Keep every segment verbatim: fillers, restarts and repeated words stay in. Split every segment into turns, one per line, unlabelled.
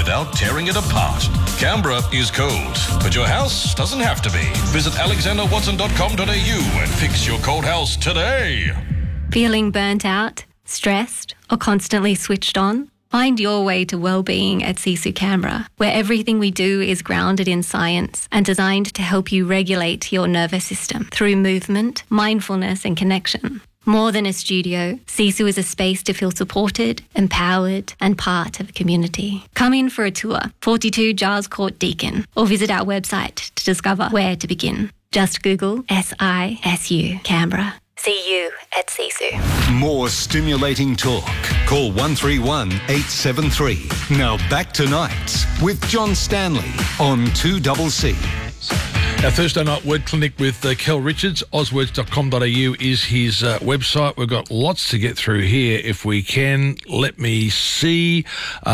without tearing it apart. Canberra is cold, but your house doesn't have to be. Visit alexander watson dot com dot a u and fix your cold house today.
Feeling burnt out, stressed, or constantly switched on? Find your way to well-being at Sisu Canberra, where everything we do is grounded in science and designed to help you regulate your nervous system through movement, mindfulness and connection. More than a studio, Sisu is a space to feel supported, empowered and part of a community. Come in for a tour, forty-two Giles Court, Deakin, or visit our website to discover where to begin. Just Google S I S U Canberra. See you at Sisu.
More stimulating talk. Call one three one, eight seven three. Now back to Nights with John Stanley on two C C.
Our Thursday night word clinic with uh, Kel Richards, oswords dot com dot a u is his uh, website. We've got lots to get through here if we can. Let me see.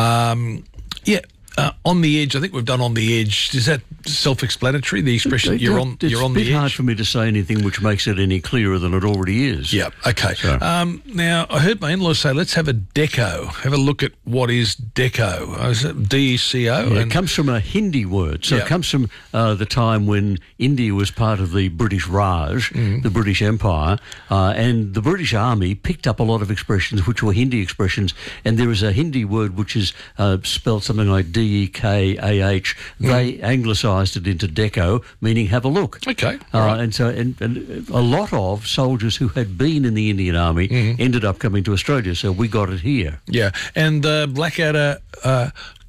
Um, yeah. Uh, on the edge, I think we've done on the edge. Is that self-explanatory, the expression
it,
you're on,
it's
you're on the edge?
It's a bit hard for me to say anything which makes it any clearer than it already is.
Yeah, okay. So. Um, now, I heard my in-laws say, let's have a deco. Have a look at what is deco. Oh, is it D E C O?
Yeah, it comes from a Hindi word. So
yeah.
it comes from uh, the time when India was part of the British Raj, mm. the British Empire, uh, and the British Army picked up a lot of expressions which were Hindi expressions, and there is a Hindi word which is uh, spelled something like D E K A H. They mm. anglicised it into deco, meaning have a look.
Okay.
Uh,
right.
And so and, and a lot of soldiers who had been in the Indian Army mm. ended up coming to Australia, so we got it here.
Yeah, and uh, Blackadder... Uh,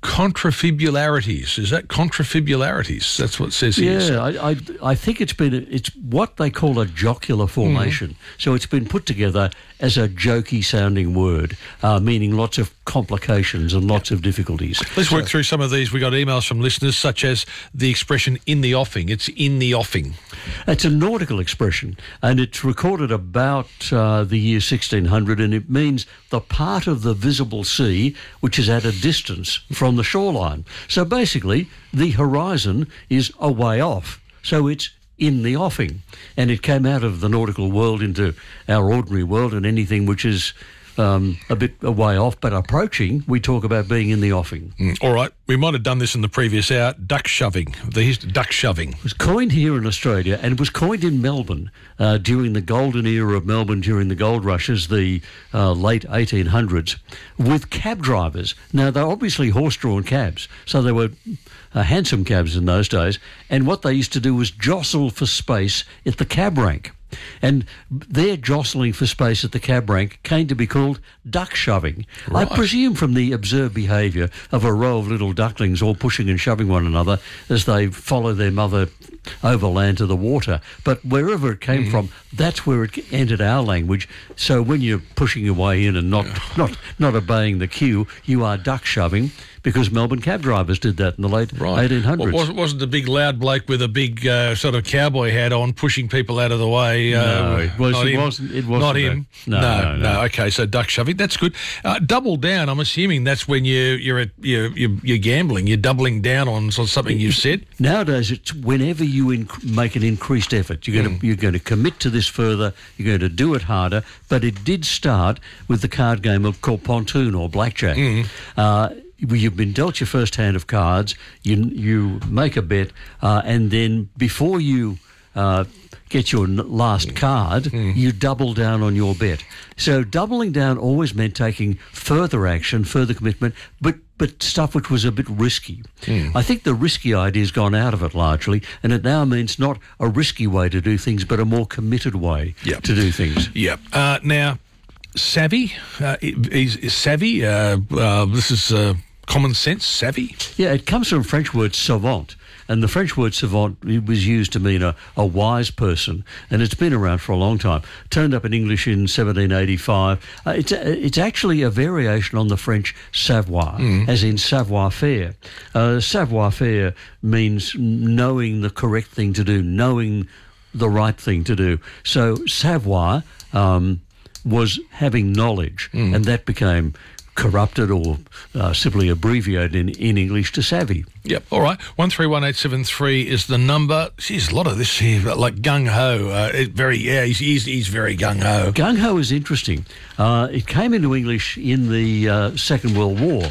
Contrafibularities. Is that contrafibularities? That's what it says here.
Yeah, I, I, I think it's been, it's what they call a jocular formation. Mm. So it's been put together as a jokey sounding word, uh, meaning lots of complications and lots of difficulties.
Let's
so,
work through some of these. We got emails from listeners such as the expression in the offing. It's in the offing.
It's a nautical expression and it's recorded about uh, the year sixteen hundred, and it means the part of the visible sea which is at a distance from the shoreline. So basically, the horizon is a way off. So it's in the offing. And it came out of the nautical world into our ordinary world, and anything which is um, a bit a way off but approaching, we talk about being in the offing.
Mm, all right. We might have done this in the previous hour. Duck shoving. The duck shoving.
It was coined here in Australia, and it was coined in Melbourne uh, during the golden era of Melbourne, during the gold rushes, the uh, late eighteen hundreds, with cab drivers. Now, they're obviously horse-drawn cabs, so they were uh, handsome cabs in those days, and what they used to do was jostle for space at the cab rank. And their jostling for space at the cab rank came to be called duck shoving. Right. I presume from the observed behaviour of a row of little ducklings all pushing and shoving one another as they follow their mother overland to the water. But wherever it came mm. from, that's where it entered our language. So when you're pushing your way in and not, not, not obeying the cue, you are duck shoving, because Melbourne cab drivers did that in the late right. eighteen hundreds.
Well, wasn't the big loud bloke with a big uh, sort of cowboy hat on pushing people out of the way? Uh,
no, it, was,
not
it
him.
wasn't. It wasn't.
Not him.
No no, no, no,
no. Okay, so duck shoving. That's good. Uh, double down. I'm assuming that's when you you're at, you're, you're you're gambling. You're doubling down on something you've said.
Nowadays, it's whenever you inc- make an increased effort. You're going mm. to you're going to commit to this further. You're going to do it harder. But it did start with the card game of called pontoon or blackjack. Mm. Uh, You've been dealt your first hand of cards, you you make a bet, uh, and then before you uh, get your last card, mm. you double down on your bet. So doubling down always meant taking further action, further commitment, but but stuff which was a bit risky. Mm. I think the risky idea's gone out of it largely, and it now means not a risky way to do things, but a more committed way
yep.
to do things.
Yep. Uh, now, savvy, uh, is, is savvy, uh, uh, this is... Uh, common sense, savvy?
Yeah, it comes from the French word savant, and the French word savant was used to mean a, a wise person, and it's been around for a long time. Turned up in English in seventeen eighty-five. Uh, it's, it's actually a variation on the French savoir, mm. as in savoir-faire. Uh, savoir-faire means knowing the correct thing to do, knowing the right thing to do. So savoir um, was having knowledge, mm. and that became corrupted or uh, simply abbreviated in, in English to savvy.
Yep, all right. one three one eight seven three is the number. Geez, a lot of this here, like gung-ho. Uh, it very, yeah, he's, he's, he's very gung-ho.
Gung-ho is interesting. Uh, it came into English in the uh, Second World War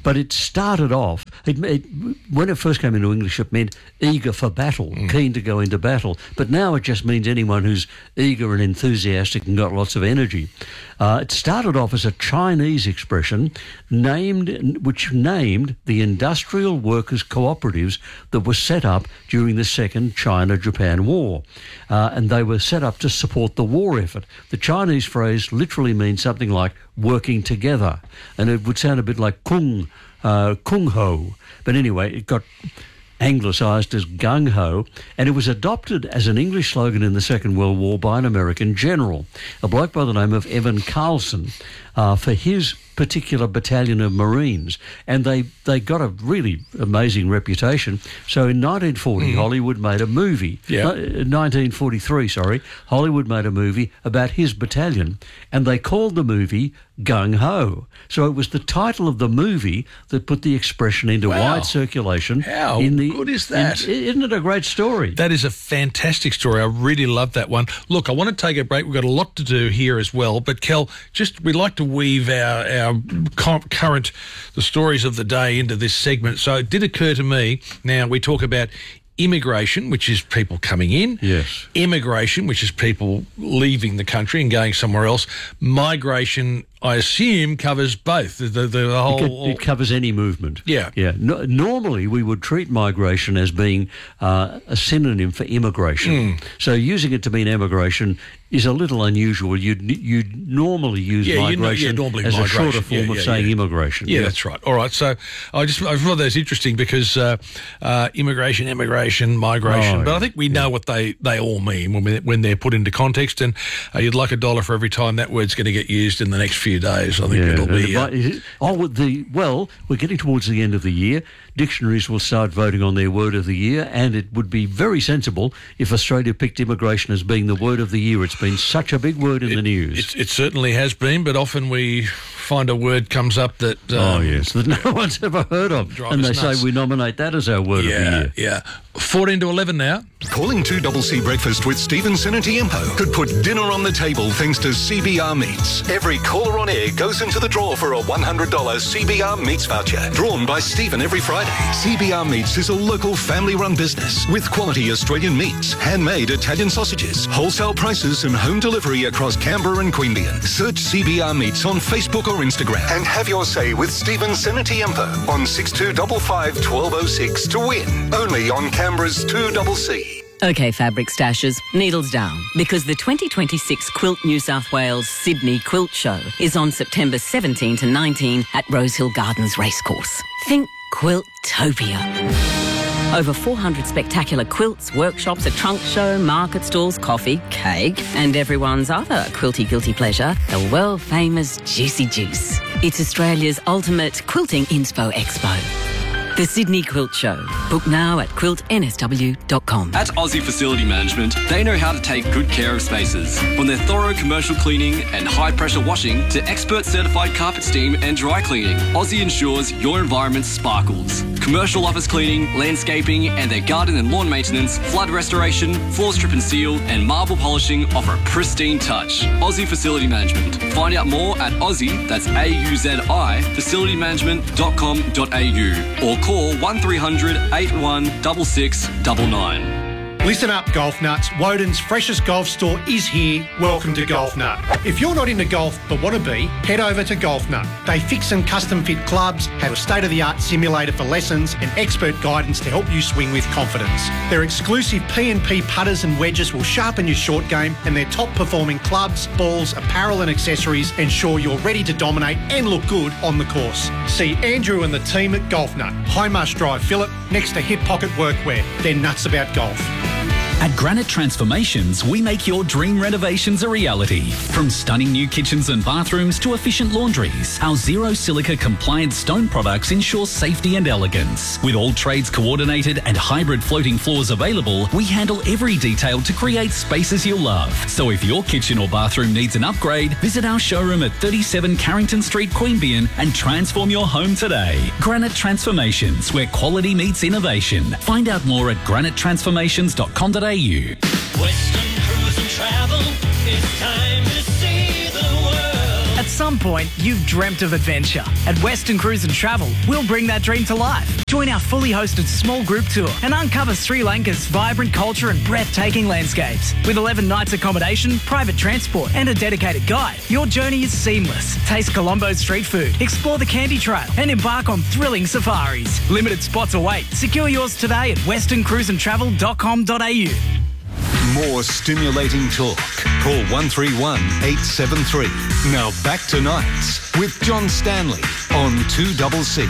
but it started off, it, it, when it first came into English, it meant eager for battle, mm. keen to go into battle. But now it just means anyone who's eager and enthusiastic and got lots of energy. Uh, it started off as a Chinese expression named, which named the industrial workers' cooperatives that were set up during the Second China-Japan War. Uh, and they were set up to support the war effort. The Chinese phrase literally means something like working together. And it would sound a bit like kung, uh, kung ho. But anyway, it got anglicised as gung-ho, and it was adopted as an English slogan in the Second World War by an American general, a bloke by the name of Evan Carlson, uh, for his particular battalion of Marines. And they, they got a really amazing reputation. So in nineteen forty, mm. Hollywood made a movie.
Yeah.
Uh, nineteen forty-three, sorry. Hollywood made a movie about his battalion, and they called the movie Gung Ho. So it was the title of the movie that put the expression into
Wow.
wide circulation.
How
in the,
good is that?
In, isn't it a great story?
That is a fantastic story. I really love that one. Look, I want to take a break. We've got a lot to do here as well. But, Kel, just we like to weave our, our current, the stories of the day into this segment. So it did occur to me, now we talk about immigration, which is people coming in.
Yes.
Immigration, which is people leaving the country and going somewhere else. Migration, I assume, covers both. The, the, the whole...
It, co- it covers any movement.
Yeah.
Yeah. No, normally, we would treat migration as being uh, a synonym for immigration.
Mm.
So using it to mean emigration is a little unusual. You'd, you'd normally use
Yeah, you know-
migration
yeah, normally
as
migration.
a shorter form
Yeah,
of
yeah,
saying
yeah.
immigration.
Yeah, that's right. All right. So I just I thought that was interesting because uh, uh, immigration, immigration, migration.
Oh,
but
yeah.
I think we know what they, they all mean when we, when they're put into context. And uh, you'd like a dollar for every time that word's going to get used in the next few days. I think
Yeah,
it'll be. Uh,
the- oh, the well, we're getting towards the end of the year. Dictionaries will start voting on their word of the year, and it would be very sensible if Australia picked immigration as being the word of the year. It's been such a big word in
it,
the news.
It, it certainly has been, but often we find a word comes up that. Um,
oh yes, that no one's ever heard of,
Drive
and
us
they
nuts.
say we nominate that as our word
yeah,
of the year.
yeah. fourteen to eleven now.
Calling two C C Breakfast with Stephen Senatiempo could put dinner on the table thanks to C B R Meats. Every caller on air goes into the draw for a one hundred dollars C B R Meats voucher, drawn by Stephen every Friday. C B R Meats is a local family-run business with quality Australian meats, handmade Italian sausages, wholesale prices and home delivery across Canberra and Queanbeyan. Search C B R Meats on Facebook or Instagram and have your say with Stephen Senatiempo on six two five five, one two oh six to win. Only on Canberra's two C C.
OK, fabric stashers, needles down, because the twenty twenty-six Quilt New South Wales Sydney Quilt Show is on September seventeenth to nineteenth at Rosehill Gardens Racecourse. Think Quiltopia. Over four hundred spectacular quilts, workshops, a trunk show, market stalls, coffee, cake, and everyone's other quilty guilty pleasure, the world-famous Juicy Juice. It's Australia's ultimate quilting inspo expo. The Sydney Quilt Show. Book now at quilt n s w dot com.
At Aussie Facility Management, they know how to take good care of spaces. From their thorough commercial cleaning and high-pressure washing to expert certified carpet steam and dry cleaning, Aussie ensures your environment sparkles. Commercial office cleaning, landscaping, and their garden and lawn maintenance, flood restoration, floor strip and seal, and marble polishing offer a pristine touch. Aussie Facility Management. Find out more at Aussie, that's A U Z I, facility management dot com dot a u, or call one three hundred, eight one six six nine nine.
Listen up, Golf Nuts. Woden's freshest golf store is here. Welcome to Golf Nut. If you're not into golf but want to be, head over to Golf Nut. They fix and custom fit clubs, have a state-of-the-art simulator for lessons and expert guidance to help you swing with confidence. Their exclusive P and P putters and wedges will sharpen your short game, and their top-performing clubs, balls, apparel and accessories ensure you're ready to dominate and look good on the course. See Andrew and the team at Golf Nut, High Marsh Drive, Phillip, next to Hip Pocket Workwear. They're nuts about golf.
At Granite Transformations, we make your dream renovations a reality. From stunning new kitchens and bathrooms to efficient laundries, our zero silica compliant stone products ensure safety and elegance. With all trades coordinated and hybrid floating floors available, we handle every detail to create spaces you'll love. So if your kitchen or bathroom needs an upgrade, visit our showroom at thirty-seven Carrington Street, Queanbeyan, and transform your home today. Granite Transformations, where quality meets innovation. Find out more at granite transformations dot com dot a u.
Western Cruise and Travel, it's time to see the world.
At
some point, you've dreamt of adventure. At Western Cruise and Travel, we'll bring that dream to life. Join our fully hosted small group tour and uncover Sri Lanka's vibrant culture and breathtaking landscapes. With eleven nights accommodation, private transport and a dedicated guide, your journey is seamless. Taste Colombo's street food, explore the Candy Trail and embark on thrilling safaris. Limited spots await. Secure yours today at western cruise and travel dot com dot a u.
More stimulating talk. Call one three one, eight seven three. Now back to Nights with John Stanley on two C C.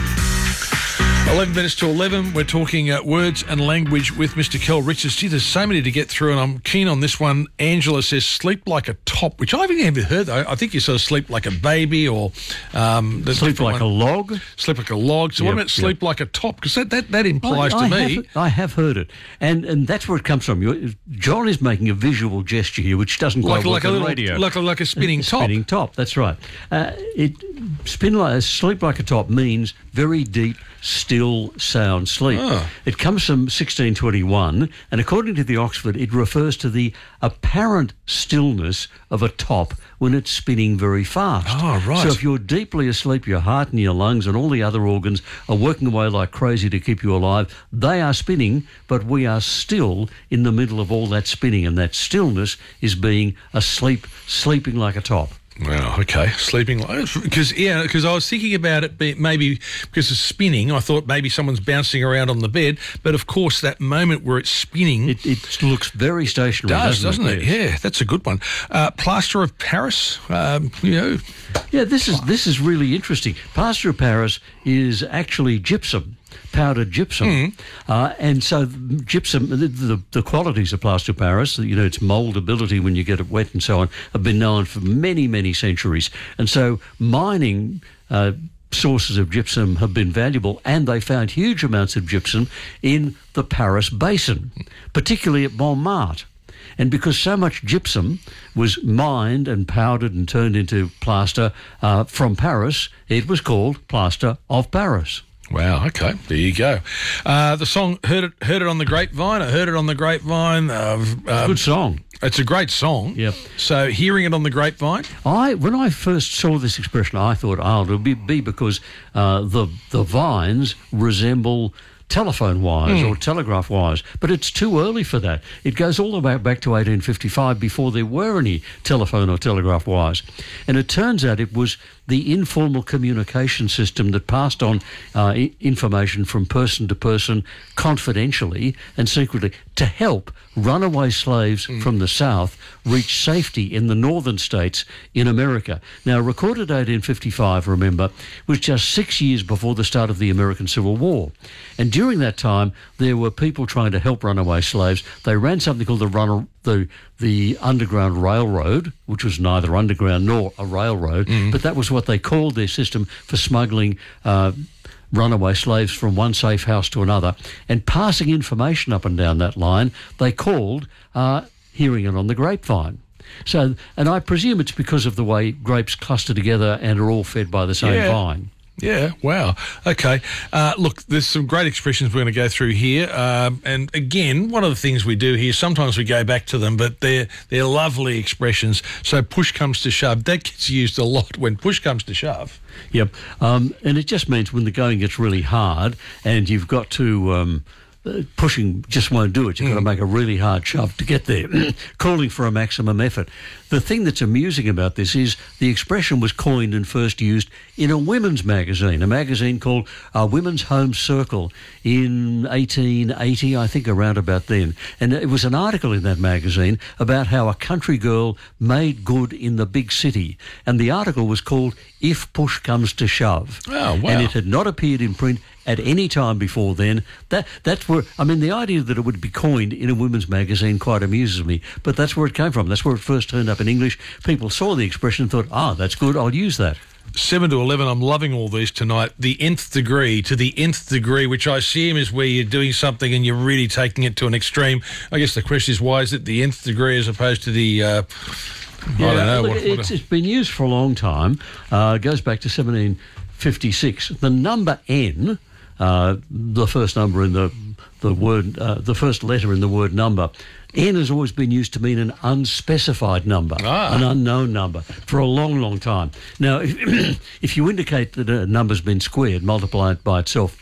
eleven minutes to eleven. We're talking uh, words and language with Mister Kel Richards. Gee, there's so many to get through, and I'm keen on this one. Angela says, sleep like a top, which I haven't even heard, though. I think you sort of sleep like a baby or... Um,
sleep like one. a log?
Sleep like a log. So yep, what about sleep yep. like a top? Because that, that, that implies
I, I
to me...
Have, I have heard it, and and that's where it comes from. You're, John is making a visual gesture here, which doesn't quite
like,
work
like
on
a little,
radio.
Like a, like a spinning
a
top.
Spinning top, that's right. Uh, it spin like, sleep like a top means very deep, still, sound sleep.
Oh.
It comes from sixteen twenty-one, and according to the Oxford, it refers to the apparent stillness of a top when it's spinning very fast.
Oh, right.
So if you're deeply asleep, your heart and your lungs and all the other organs are working away like crazy to keep you alive. They are spinning, but we are still in the middle of all that spinning, and that stillness is being asleep, sleeping like a top.
Well, okay, sleeping like because yeah, because I was thinking about it be, maybe because it's spinning. I thought maybe someone's bouncing around on the bed, but of course that moment where it's spinning,
it, it looks very stationary.
Does
doesn't,
doesn't it?
it? Yes.
Yeah, that's a good one. Uh, plaster of Paris, um, you know.
Yeah, this is this is really interesting. Plaster of Paris is actually gypsum. Powdered gypsum,
mm.
uh, and so gypsum, the, the, the qualities of plaster of Paris, you know, its moldability when you get it wet and so on, have been known for many, many centuries. And so mining uh, sources of gypsum have been valuable, and they found huge amounts of gypsum in the Paris basin, particularly at Montmartre. And because so much gypsum was mined and powdered and turned into plaster uh, from Paris, it was called Plaster of Paris.
Wow, okay, there you go. Uh, the song, heard it heard it on the grapevine. I heard it on the grapevine. Uh, um,
Good song.
It's a great song.
Yep.
So hearing it on the grapevine?
I When I first saw this expression, I thought, oh, it'll be, be because uh, the the vines resemble telephone wires mm. or telegraph wires, but it's too early for that. It goes all the way back to eighteen fifty-five before there were any telephone or telegraph wires. And it turns out it was the informal communication system that passed on uh, I- information from person to person confidentially and secretly to help runaway slaves mm. from the South reach safety in the northern states in America. Now, recorded eighteen fifty-five, remember, was just six years before the start of the American Civil War. And during that time, there were people trying to help runaway slaves. They ran something called the run, the the Underground Railroad, which was neither underground nor a railroad, mm. but that was what they called their system for smuggling uh, runaway slaves from one safe house to another and passing information up and down that line. They called uh, hearing it on the grapevine. So, and I presume it's because of the way grapes cluster together and are all fed by the same
yeah.
vine.
Yeah, wow. Okay. Uh, look, there's some great expressions we're going to go through here. Um, and again, one of the things we do here, sometimes we go back to them, but they're, they're lovely expressions. So push comes to shove. That gets used a lot when push comes to shove.
Yep. Um, and it just means when the going gets really hard and you've got to... Um, Uh, pushing just won't do it. You've mm. got to make a really hard shove to get there, calling for a maximum effort. The thing that's amusing about this is the expression was coined and first used in a women's magazine, a magazine called uh, Women's Home Circle in eighteen eighty, I think, around about then. And it was an article in that magazine about how a country girl made good in the big city. And the article was called If Push Comes to Shove.
Oh, wow.
And it had not appeared in print at any time before then. That that's where I mean the idea that it would be coined in a women's magazine quite amuses me. But that's where it came from. That's where it first turned up in English. People saw the expression and thought, ah, that's good, I'll use that.
Seven to eleven. I'm loving all these tonight. The nth degree to the nth degree, which I assume is where you're doing something and you're really taking it to an extreme. I guess the question is, why is it the nth degree as opposed to the? Uh,
yeah,
I don't know.
Look,
what,
it's,
what a...
it's been used for a long time. Uh, it goes back to seventeen fifty-six. The number N. Uh, the first number in the the word, uh, the first letter in the word number. N has always been used to mean an unspecified number,
Ah.
an unknown number, for a long, long time. Now, if, if you indicate that a number's been squared, multiply it by itself,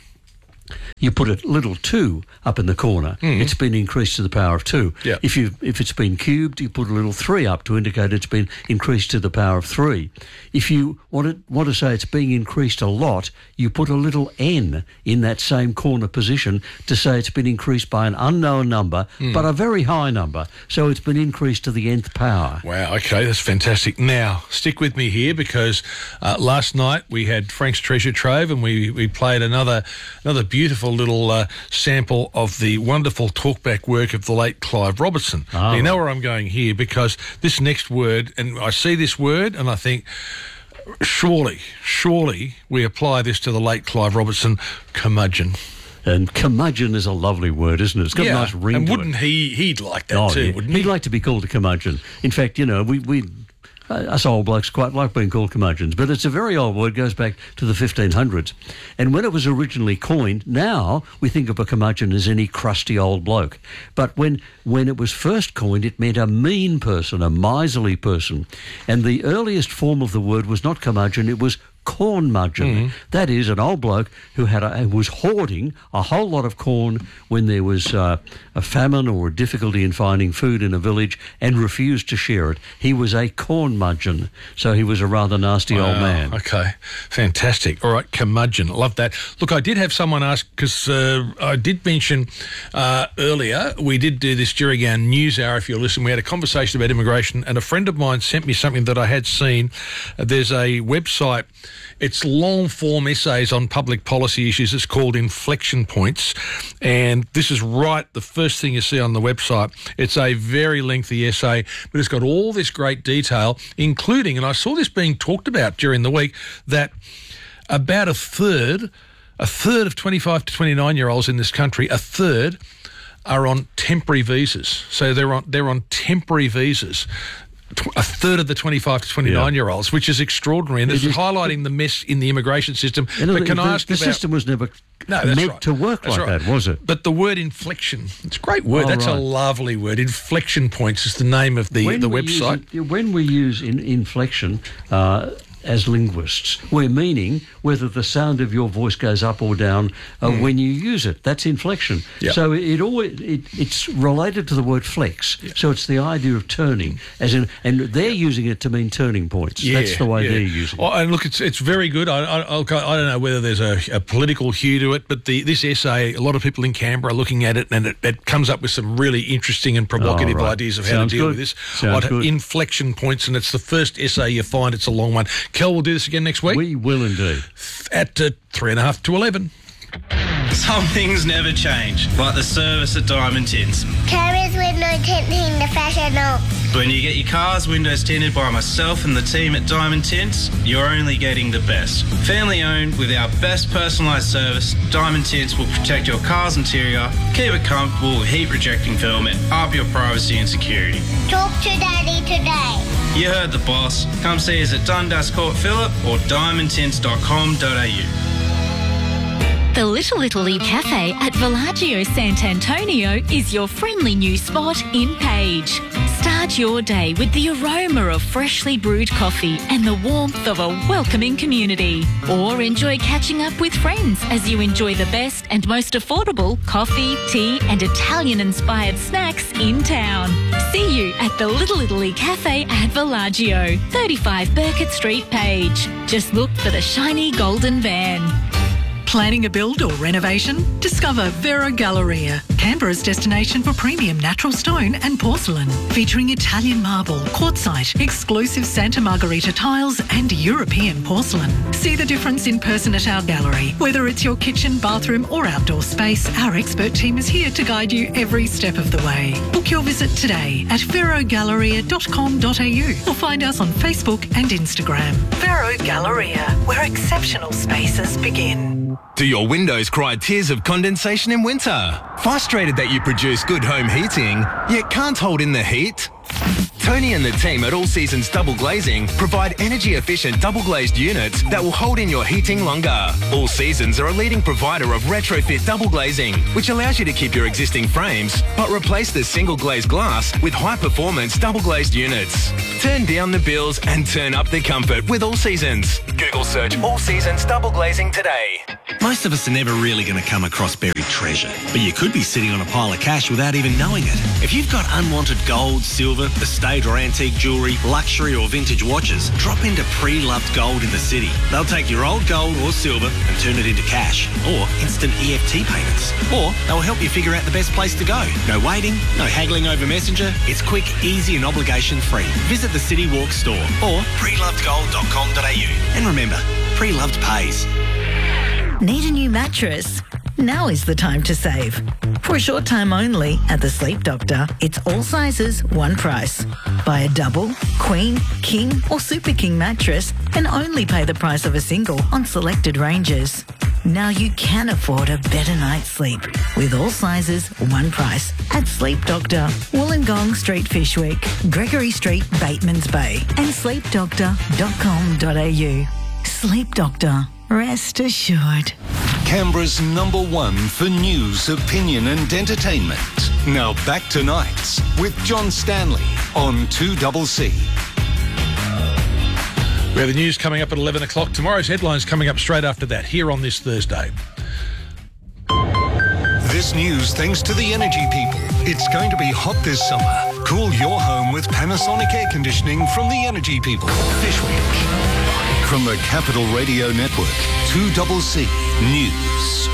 you put a little two up in the corner. Mm. It's been increased to the power of two.
Yep.
If you if it's been cubed, you put a little three up to indicate it's been increased to the power of three. If you want to, want to say it's being increased a lot, you put a little n in that same corner position to say it's been increased by an unknown number, mm. but a very high number. So it's been increased to the nth power.
Wow, okay, that's fantastic. Now, stick with me here because uh, last night we had Frank's Treasure Trove and we, we played another another beautiful little uh, sample of the wonderful talkback work of the late Clive Robertson.
Oh.
Now, you know where I'm going here because this next word, and I see this word and I think, surely, surely we apply this to the late Clive Robertson, curmudgeon.
And curmudgeon is a lovely word, isn't it? It's got
yeah,
a nice ring
and
to
wouldn't
it.
he, he'd like that
Oh,
too,
yeah.
wouldn't
He'd
he?
like to be called a curmudgeon. In fact, you know, we... we Uh, us old blokes quite like being called curmudgeons, but it's a very old word, goes back to the fifteen hundreds. And when it was originally coined, now we think of a curmudgeon as any crusty old bloke. But when, when it was first coined, it meant a mean person, a miserly person. And the earliest form of the word was not curmudgeon, it was cornmudgeon.
Mm.
That is, an old bloke who had a, who was hoarding a whole lot of corn when there was uh, a famine or a difficulty in finding food in a village and refused to share it. He was a cornmudgeon, so he was a rather nasty
Wow,
old man.
Okay, fantastic. All right, curmudgeon, love that. Look, I did have someone ask, because uh, I did mention uh, earlier, we did do this during our news hour, if you listen, we had a conversation about immigration, and a friend of mine sent me something that I had seen. Uh, there's a website, it's long-form essays on public policy issues. It's called Inflection Points, and this is right, the first thing you see on the website. It's a very lengthy essay, but it's got all this great detail, including, and I saw this being talked about during the week, that about a third, a third of twenty-five to twenty-nine-year-olds in this country, a third are on temporary visas. So they're on they're on temporary visas. A third of the twenty-five to twenty-nine-year-olds, yeah. which is extraordinary, and it's
just,
highlighting the mess in the immigration system.
You know,
but can
the,
I ask
the
about...
system was never
no, that's
meant
right.
to work
that's
like
right.
that, was it?
But the word inflection, it's a great word.
Oh,
that's
right.
a lovely word. Inflection Points is the name of the,
when
the
we
website.
Use, when we use in, inflection... Uh, as linguists, we're meaning whether the sound of your voice goes up or down uh, mm. when you use it. That's inflection.
Yep.
So it, always, it it's related to the word flex.
Yep.
So it's the idea of turning, as in, and they're using it to mean turning points.
Yeah,
That's the way
yeah.
they're using it.
Oh, and look, it's it's very good. I I, I'll, I don't know whether there's a, a political hue to it, but the this essay, a lot of people in Canberra are looking at it, and it, it comes up with some really interesting and provocative
oh, right.
ideas of how
Sounds
to deal
good.
with this.
Sounds
I'd-
good.
Inflection Points, and it's the first essay you find. It's a long one. Kel will do this again next week
We will indeed.
at uh, three and a half to eleven.
Some things never change, like the service at Diamond Tints.
Carriers window tinting the fashion.
When you get your car's windows tinted by myself and the team at Diamond Tints, you're only getting the best. Family owned with our best personalised service, Diamond Tints will protect your car's interior, keep it comfortable with heat rejecting film and up your privacy and security.
Talk to Daddy today.
You heard the boss. Come see us at Dundas Court Phillip or diamond tints dot com dot a u.
The Little Italy Cafe at Villaggio Sant'Antonio is your friendly new spot in Page. Start your day with the aroma of freshly brewed coffee and the warmth of a welcoming community. Or enjoy catching up with friends as you enjoy the best and most affordable coffee, tea and Italian-inspired snacks in town. See you at the Little Italy Cafe at Villaggio, thirty-five Burkett Street, Page. Just look for the shiny golden van.
Planning a build or renovation? Discover Vero Galleria, Canberra's destination for premium natural stone and porcelain, featuring Italian marble, quartzite, exclusive Santa Margherita tiles and European porcelain. See the difference in person at our gallery. Whether it's your kitchen, bathroom or outdoor space, our expert team is here to guide you every step of the way. Book your visit today at vero galleria dot com dot a u or find us on Facebook and Instagram. Vero Galleria, where exceptional spaces begin.
Do your windows cry tears of condensation in winter? Frustrated that you produce good home heating, yet can't hold in the heat? Tony and the team at All Seasons Double Glazing provide energy-efficient double-glazed units that will hold in your heating longer. All Seasons are a leading provider of retrofit double glazing, which allows you to keep your existing frames, but replace the single-glazed glass with high-performance double-glazed units. Turn down the bills and turn up the comfort with All Seasons. Google search All Seasons Double Glazing today.
Most of us are never really going to come across buried treasure, but you could be sitting on a pile of cash without even knowing it. If you've got unwanted gold, silver, estate or antique jewellery, luxury or vintage watches, drop into Pre-Loved Gold in the city. They'll take your old gold or silver and turn it into cash or instant E F T payments. Or they'll help you figure out the best place to go. No waiting, no haggling over Messenger. It's quick, easy and obligation free. Visit the City Walk store or pre loved gold dot com dot a u. And remember, Pre-Loved pays.
Need a new mattress? Now is the time to save. For a short time only at the Sleep Doctor, it's all sizes, one price. Buy a double, queen, king or super king mattress and only pay the price of a single on selected ranges. Now you can afford a better night's sleep with all sizes, one price at Sleep Doctor, Wollongong Street, Fishwick, Gregory Street, Batemans Bay and sleep doctor dot com dot a u. Sleep Doctor. Rest assured.
Canberra's number one for news, opinion and entertainment. Now back to Nights with John Stanley on two C C.
We have the news coming up at eleven o'clock. Tomorrow's headlines coming up straight after that here on this Thursday.
This news thanks to the energy people. It's going to be hot this summer. Cool your home with Panasonic air conditioning from the energy people. Fishwick. From the Capital Radio Network, two C C News.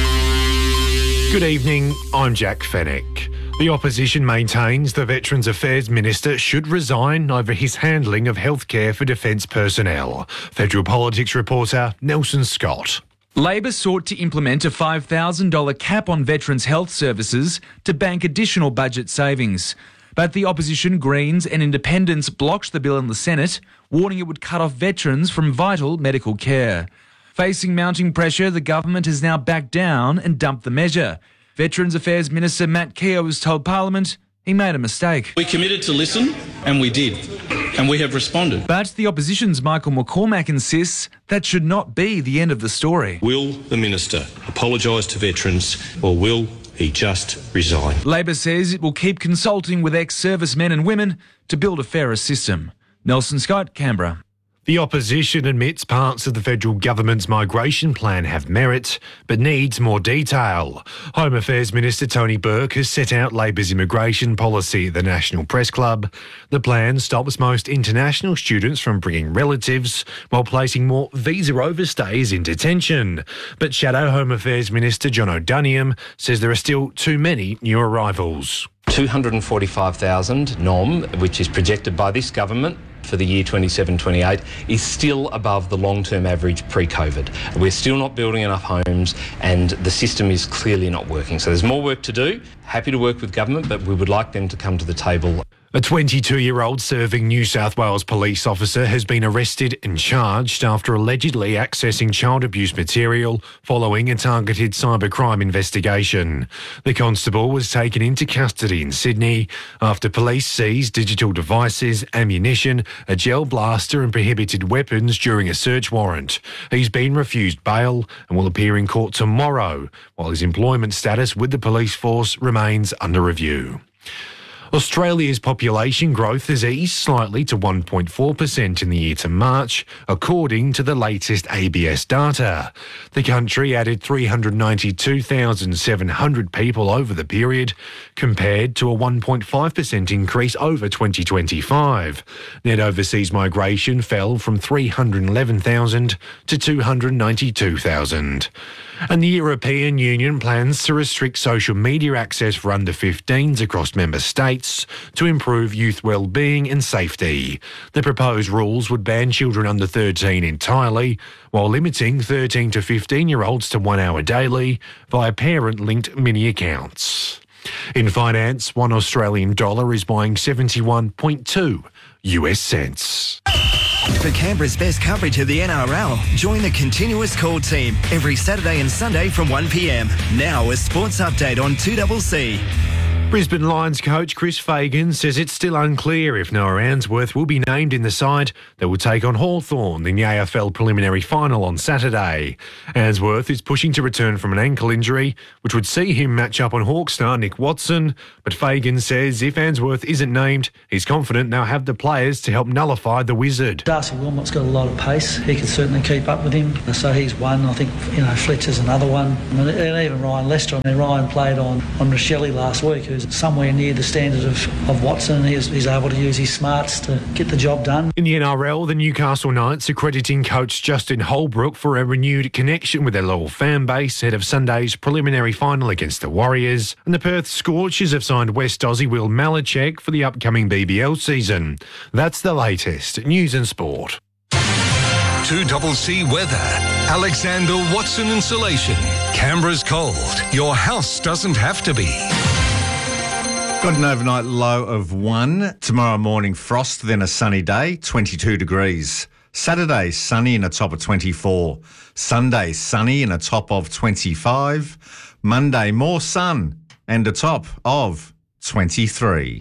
Good evening, I'm Jack Fennick. The opposition maintains the Veterans Affairs Minister should resign over his handling of healthcare for defence personnel. Federal Politics reporter Nelson Scott.
Labor sought to implement a five thousand dollars cap on veterans' health services to bank additional budget savings. But the opposition, Greens and Independents blocked the bill in the Senate, warning it would cut off veterans from vital medical care. Facing mounting pressure, the government has now backed down and dumped the measure. Veterans Affairs Minister Matt Keogh has told Parliament he made a mistake.
We committed to listen, and we did, and we have responded.
But the opposition's Michael McCormack insists that should not be the end of the story.
Will the Minister apologise to veterans, or will he just resign?
Labor says it will keep consulting with ex-servicemen and women to build a fairer system. Nelson Scott, Canberra.
The opposition admits parts of the federal government's migration plan have merit, but needs more detail. Home Affairs Minister Tony Burke has set out Labor's immigration policy at the National Press Club. The plan stops most international students from bringing relatives while placing more visa overstays in detention. But Shadow Home Affairs Minister John O'Duniam says there are still too many new arrivals.
two hundred forty-five thousand nom, which is projected by this government for the year twenty-seven twenty-eight, is still above the long-term average pre-COVID. We're still not building enough homes and the system is clearly not working. So there's more work to do. Happy to work with government, but we would like them to come to the table.
A twenty-two-year-old serving New South Wales police officer has been arrested and charged after allegedly accessing child abuse material following a targeted cybercrime investigation. The constable was taken into custody in Sydney after police seized digital devices, ammunition, a gel blaster and prohibited weapons during a search warrant. He's been refused bail and will appear in court tomorrow, while his employment status with the police force remains under review. Australia's population growth has eased slightly to one point four percent in the year to March, according to the latest A B S data. The country added three hundred ninety-two thousand seven hundred people over the period, compared to a one point five percent increase over twenty twenty-five. Net overseas migration fell from three hundred eleven thousand to two hundred ninety-two thousand. And the European Union plans to restrict social media access for under fifteens across member states to improve youth well-being and safety. The proposed rules would ban children under thirteen entirely, while limiting thirteen to fifteen-year-olds to one hour daily via parent-linked mini-accounts. In finance, one Australian dollar is buying seventy-one point two U S cents.
For Canberra's best coverage of the N R L, join the Continuous Call team every Saturday and Sunday from one p m. Now a sports update on two C C.
Brisbane Lions coach Chris Fagan says it's still unclear if Noah Answorth will be named in the side that will take on Hawthorn in the A F L preliminary final on Saturday. Answorth is pushing to return from an ankle injury, which would see him match up on Hawk star Nick Watson, but Fagan says if Answorth isn't named, he's confident they'll have the players to help nullify the wizard.
Darcy Wilmot's got a lot of pace. He can certainly keep up with him. So he's one. I think, you know, Fletcher's another one. And even Ryan Lester. I mean, Ryan played on, on Rochelle last week, who's somewhere near the standard of, of Watson. He's, he's able to use his smarts to get the job done.
In the N R L, the Newcastle Knights are crediting coach Justin Holbrook for a renewed connection with their loyal fan base ahead of Sunday's preliminary final against the Warriors. And the Perth Scorchers have signed West Aussie Will Malachek for the upcoming B B L season. That's the latest news and sport.
two double C weather. Alexander Watson Insulation. Canberra's cold. Your house doesn't have to be.
Got an overnight low of one. Tomorrow morning, frost, then a sunny day, twenty-two degrees. Saturday, sunny and a top of twenty-four. Sunday, sunny and a top of twenty-five. Monday, more sun and a top of twenty-three.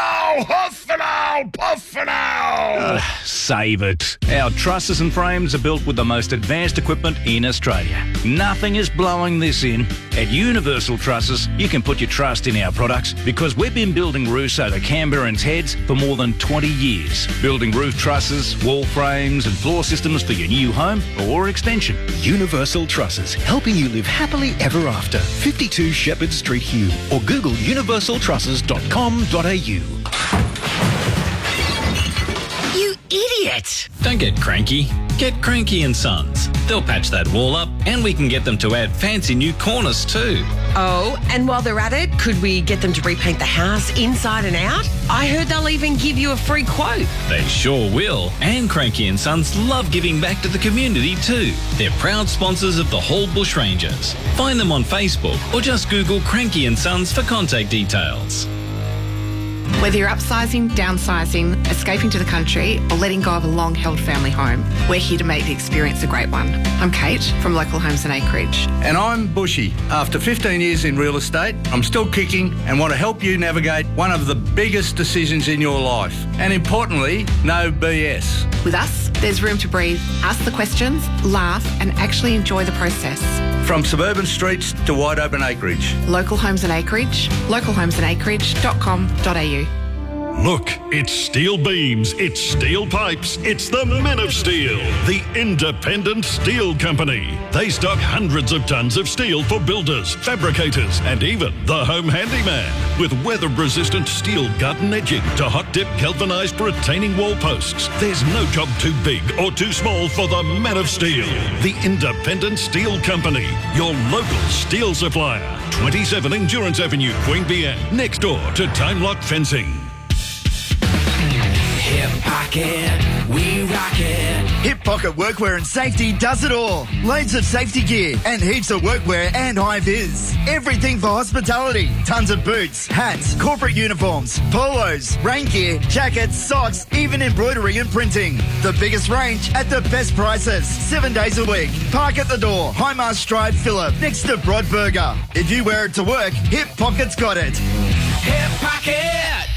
Uh, save it. Our trusses and frames are built with the most advanced equipment in Australia. Nothing is blowing this in. At Universal Trusses, you can put your trust in our products because we've been building roofs over Canberrans heads for more than twenty years. Building roof trusses, wall frames and floor systems for your new home or extension.
Universal Trusses, helping you live happily ever after. fifty-two Shepherd Street, Hugh, or Google universal trusses dot com dot a u.
You idiot!
Don't get cranky. Get Cranky and Sons. They'll patch that wall up and we can get them to add fancy new cornice too.
Oh, and while they're at it, could we get them to repaint the house inside and out? I heard they'll even give you a free quote.
They sure will. And Cranky and Sons love giving back to the community too. They're proud sponsors of the Hall Bushrangers. Find them on Facebook or just Google Cranky and Sons for contact details.
Whether you're upsizing, downsizing, escaping to the country, or letting go of a long-held family home, we're here to make the experience a great one. I'm Kate from Local Homes and Acreage.
And I'm Bushy. After fifteen years in real estate, I'm still kicking and want to help you navigate one of the biggest decisions in your life. And importantly, no B S.
With us, there's room to breathe, ask the questions, laugh, and actually enjoy the process.
From suburban streets to wide open acreage.
Local Homes and Acreage, local homes and acreage dot com dot a u.
Look, it's steel beams, it's steel pipes, it's the Men of Steel, the independent steel company. They stock hundreds of tons of steel for builders, fabricators, and even the home handyman. With weather-resistant steel garden edging to hot-dip galvanised retaining wall posts, there's no job too big or too small for the Men of Steel, the independent steel company, your local steel supplier. twenty-seven Endurance Avenue, Queanbeyan, next door to Time Lock Fencing.
Hip Pocket, we rock it.
Hip Pocket Workwear and Safety does it all. Loads of safety gear and heaps of workwear and high-vis. Everything for hospitality. Tons of boots, hats, corporate uniforms, polos, rain gear, jackets, socks, even embroidery and printing. The biggest range at the best prices. Seven days a week. Park at the door. Highmast Drive, Phillip, next to Broadburger. If you wear it to work, Hip Pocket's got it.
Hip Pocket.